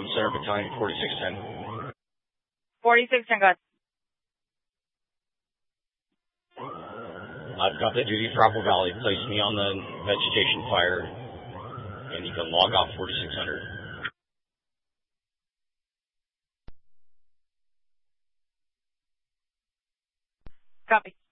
Center Battalion 4610. 4610, got it. I've got the duty for Apple Valley. Place me on the vegetation fire, and you can log off 4600. Copy.